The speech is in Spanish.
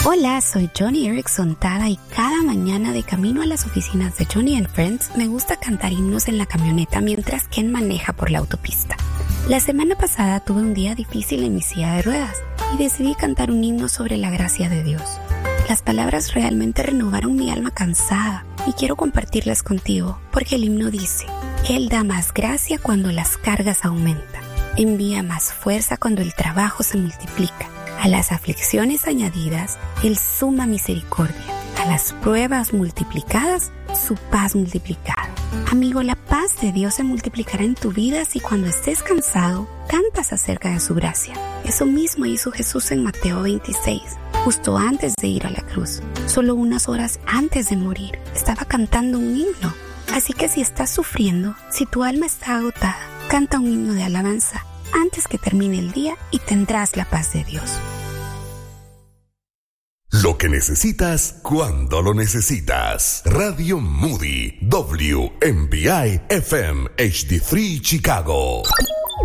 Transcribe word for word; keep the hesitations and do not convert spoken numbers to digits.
Hola, soy Johnny Erickson Tada y cada mañana de camino a las oficinas de Johnny and Friends me gusta cantar himnos en la camioneta mientras Ken maneja por la autopista. La semana pasada tuve un día difícil en mi silla de ruedas y decidí cantar un himno sobre la gracia de Dios. Las palabras realmente renovaron mi alma cansada y quiero compartirlas contigo porque el himno dice: Él da más gracia cuando las cargas aumentan, envía más fuerza cuando el trabajo se multiplica. A las aflicciones añadidas, Él suma misericordia. A las pruebas multiplicadas, su paz multiplicada. Amigo, la paz de Dios se multiplicará en tu vida si cuando estés cansado, cantas acerca de su gracia. Eso mismo hizo Jesús en Mateo veintiséis, justo antes de ir a la cruz. Solo unas horas antes de morir, estaba cantando un himno. Así que si estás sufriendo, si tu alma está agotada, canta un himno de alabanza antes que termine el día y tendrás la paz de Dios. Lo que necesitas cuando lo necesitas. Radio Moody W M B I F M H D tres Chicago.